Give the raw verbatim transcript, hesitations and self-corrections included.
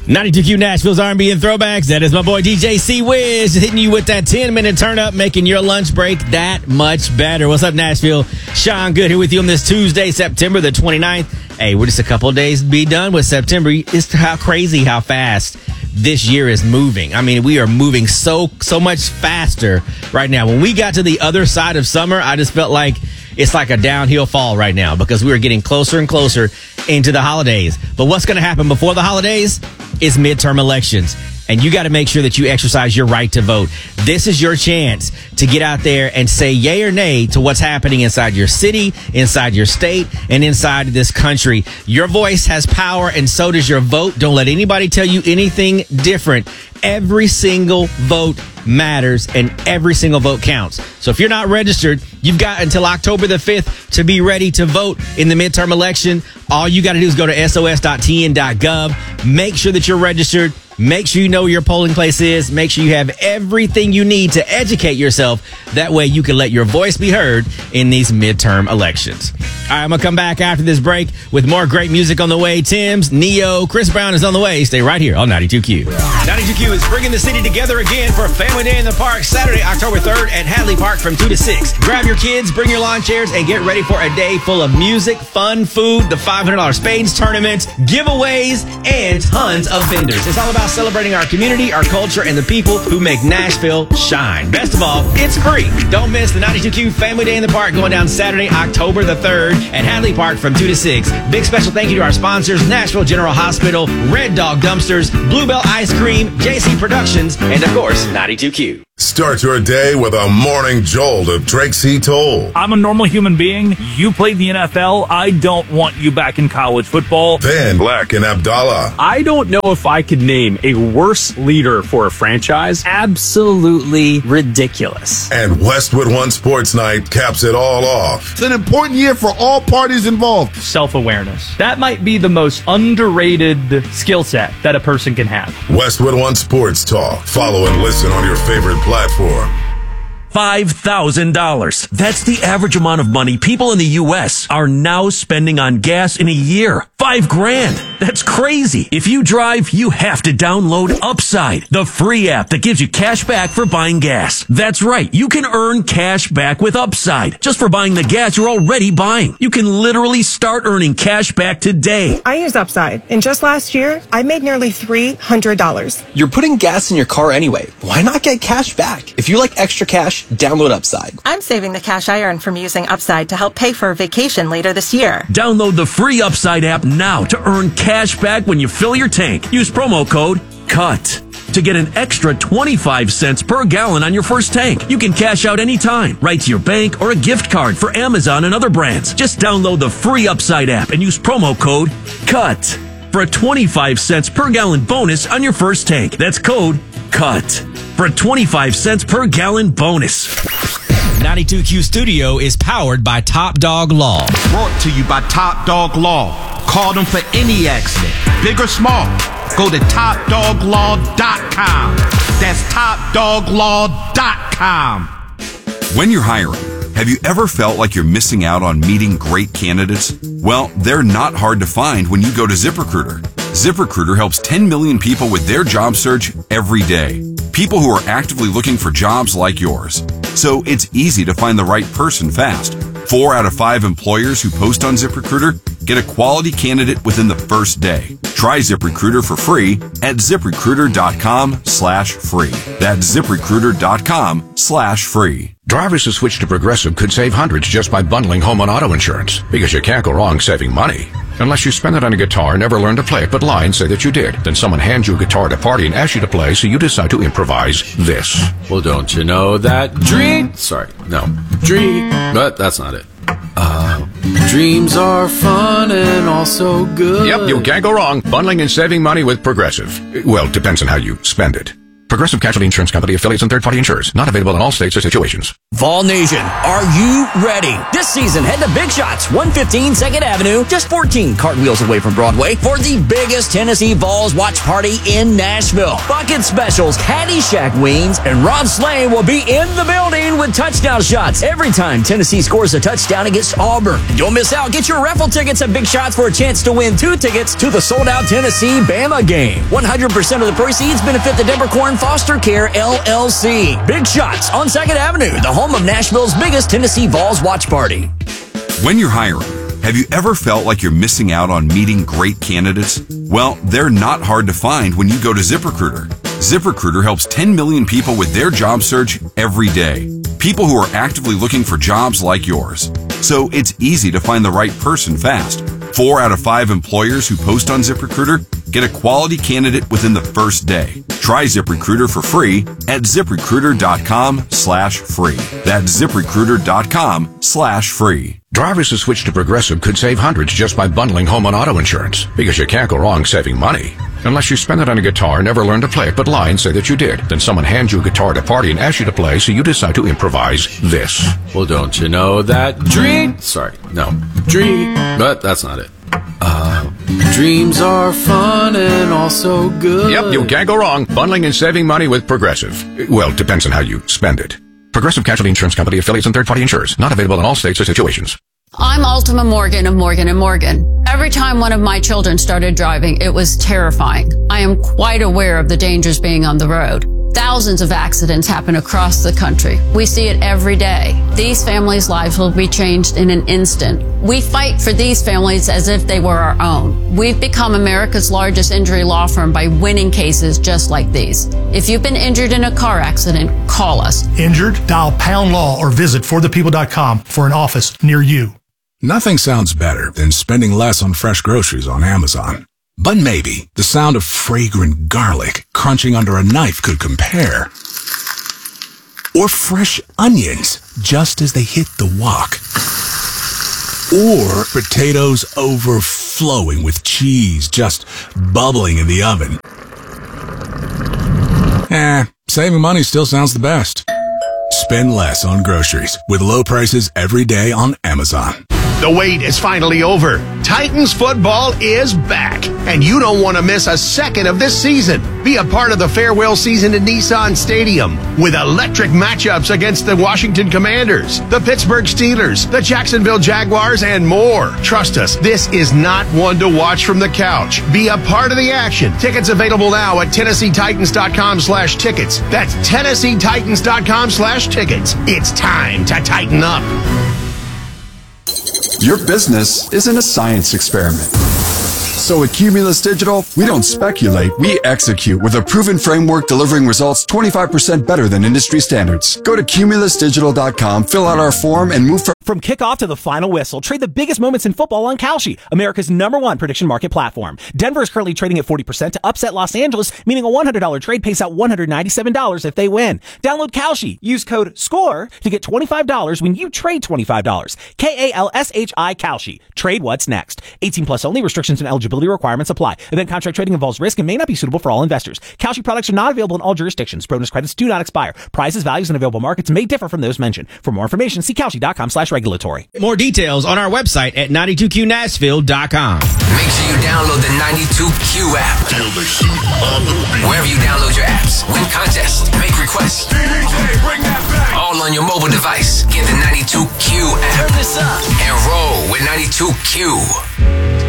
ninety-two Q Nashville's R and B and Throwbacks. That is my boy D J C-Wiz hitting you with that ten-minute turn-up, making your lunch break that much better. What's up, Nashville? Sean Good here with you on this Tuesday, September the twenty-ninth. Hey, we're just a couple of days to be done with September. It's how crazy how fast this year is moving. I mean, we are moving so, so much faster right now. When we got to the other side of summer, I just felt like it's like a downhill fall right now because we are getting closer and closer into the holidays. But what's going to happen before the holidays is midterm elections. And you got to make sure that you exercise your right to vote. This is your chance to get out there and say yay or nay to what's happening inside your city, inside your state, and inside this country. Your voice has power, and so does your vote. Don't let anybody tell you anything different. Every single vote matters, and every single vote counts. So if you're not registered, you've got until October the fifth to be ready to vote in the midterm election. All you got to do is go to S O S dot T N dot gov. Make sure that you're registered. Make sure you know where your polling place is. Make sure you have everything you need to educate yourself. That way you can let your voice be heard in these midterm elections. All right, I'm going to come back after this break with more great music on the way. Tim's, Neo, Chris Brown is on the way. Stay right here on ninety-two Q. ninety-two Q is bringing the city together again for Family Day in the Park, Saturday, October third at Hadley Park from two to six. Grab your kids, bring your lawn chairs, and get ready for a day full of music, fun, food, the five hundred dollars Spades tournament, giveaways, and tons of vendors. It's all about celebrating our community, our culture, and the people who make Nashville shine. Best of all, it's free. Don't miss the ninety-two Q Family Day in the Park going down Saturday, October the third at Hadley Park from two to six. Big special thank you to our sponsors, Nashville General Hospital, Red Dog Dumpsters, Bluebell Ice Cream, J C Productions, and of course, ninety-two Q. Start your day with a morning jolt of Drake C. Toll. I'm a normal human being. You played the N F L. I don't want you back in college football. Then Black and Abdallah. I don't know if I could name a worse leader for a franchise. Absolutely ridiculous. And Westwood One Sports Night caps it all off. It's an important year for all parties involved. Self-awareness. That might be the most underrated skill set that a person can have. Westwood One Sports Talk. Follow and listen on your favorite platform. five thousand dollars. That's the average amount of money people in the U S are now spending on gas in a year. Five grand. That's crazy. If you drive, you have to download Upside, the free app that gives you cash back for buying gas. That's right. You can earn cash back with Upside just for buying the gas you're already buying. You can literally start earning cash back today. I use Upside, and just last year, I made nearly three hundred dollars. You're putting gas in your car anyway. Why not get cash back? If you like extra cash, download Upside. I'm saving the cash I earn from using Upside to help pay for a vacation later this year. Download the free Upside app now to earn cash back when you fill your tank. Use promo code CUT to get an extra twenty-five cents per gallon on your first tank. You can cash out anytime, right to your bank or a gift card for Amazon and other brands. Just download the free Upside app and use promo code CUT for a twenty-five cents per gallon bonus on your first tank. That's code CUT for a twenty-five cents per gallon bonus. ninety-two Q Studio is powered by Top Dog Law. Brought to you by Top Dog Law. Call them for any accident, big or small. Go to top dog law dot com. That's top dog law dot com. When you're hiring, have you ever felt like you're missing out on meeting great candidates? Well, they're not hard to find when you go to ZipRecruiter. ZipRecruiter helps ten million people with their job search every day. People who are actively looking for jobs like yours. So it's easy to find the right person fast. Four out of five employers who post on ZipRecruiter get a quality candidate within the first day. Try ZipRecruiter for free at ZipRecruiter.com slash free. That's ZipRecruiter.com slash free. Drivers who switch to Progressive could save hundreds just by bundling home and auto insurance, because you can't go wrong saving money. Unless you spend it on a guitar, never learn to play it, but lie and say that you did. Then someone hands you a guitar at a party and asks you to play, so you decide to improvise this. Well, don't you know that dream... Sorry, no. Dream... But that's not it. Uh, dreams are fun and also good. Yep, you can't go wrong. Bundling and saving money with Progressive. Well, depends on how you spend it. Progressive Casualty Insurance Company, affiliates, and third-party insurers. Not available in all states or situations. Vol Nation, are you ready? This season, head to Big Shots, one fifteen second Avenue, just fourteen cartwheels away from Broadway, for the biggest Tennessee Vols watch party in Nashville. Bucket specials, Caddyshack wings, and Rod Slane will be in the building with touchdown shots every time Tennessee scores a touchdown against Auburn. Don't miss out. Get your raffle tickets at Big Shots for a chance to win two tickets to the sold-out Tennessee-Bama game. one hundred percent of the proceeds benefit the Denver Corn Foster Care, L L C. Big Shots on second Avenue, the home of Nashville's biggest Tennessee Vols watch party. When you're hiring, have you ever felt like you're missing out on meeting great candidates? Well, they're not hard to find when you go to ZipRecruiter. ZipRecruiter helps ten million people with their job search every day. People who are actively looking for jobs like yours. So it's easy to find the right person fast. Four out of five employers who post on ZipRecruiter get a quality candidate within the first day. Try ZipRecruiter for free at ZipRecruiter.com slash free. That's ZipRecruiter.com slash free. Drivers who switch to Progressive could save hundreds just by bundling home and auto insurance. Because you can't go wrong saving money. Unless you spend it on a guitar, never learn to play it, but lie and say that you did. Then someone hands you a guitar at a party and asks you to play, so you decide to improvise this. Well, don't you know that dream... Sorry, no. Dream... But that's not it. Uh, dreams are fun and also good. Yep, you can't go wrong. Bundling and saving money with Progressive. Well, depends on how you spend it. Progressive Casualty Insurance Company, affiliates, and third-party insurers. Not available in all states or situations. I'm Ultima Morgan of Morgan and Morgan. Every time one of my children started driving, it was terrifying. I am quite aware of the dangers being on the road. Thousands of accidents happen across the country. We see it every day. These families' lives will be changed in an instant. We fight for these families as if they were our own. We've become America's largest injury law firm by winning cases just like these. If you've been injured in a car accident, call us. Injured? Dial pound law or visit for the people dot com for an office near you. Nothing sounds better than spending less on fresh groceries on Amazon. But maybe the sound of fragrant garlic crunching under a knife could compare. Or fresh onions just as they hit the wok. Or potatoes overflowing with cheese just bubbling in the oven. Eh, saving money still sounds the best. Spend less on groceries with low prices every day on Amazon. The wait is finally over. Titans football is back, and you don't want to miss a second of this season. Be a part of the farewell season in Nissan Stadium with electric matchups against the Washington Commanders, the Pittsburgh Steelers, the Jacksonville Jaguars, and more. Trust us, this is not one to watch from the couch. Be a part of the action. Tickets available now at Tennessee Titans dot com slash tickets. That's Tennessee Titans dot com slash tickets. It's time to tighten up. Your business isn't a science experiment. So at Cumulus Digital, we don't speculate, we execute with a proven framework delivering results twenty-five percent better than industry standards. Go to Cumulus Digital dot com, fill out our form, and move from... From kickoff to the final whistle, trade the biggest moments in football on Kalshi, America's number one prediction market platform. Denver is currently trading at forty percent to upset Los Angeles, meaning a one hundred dollars trade pays out one hundred ninety-seven dollars if they win. Download Kalshi. Use code SCORE to get twenty-five dollars when you trade twenty-five dollars. K A L S H I Kalshi. Trade what's next. eighteen plus only. Restrictions and eligibility requirements apply. Event contract trading involves risk and may not be suitable for all investors. Kalshi products are not available in all jurisdictions. Bonus credits do not expire. Prices, values, and available markets may differ from those mentioned. For more information, see Kalshi dot com slash regulatory. More details on our website at ninety-two Q Nashville dot com. Make sure you download the ninety-two Q app. Feel the heat on the beat. Wherever you download your apps, win contests, make requests. D J, bring that back. All on your mobile device. Get the ninety-two Q app. Turn this up. And roll with ninety-two Q.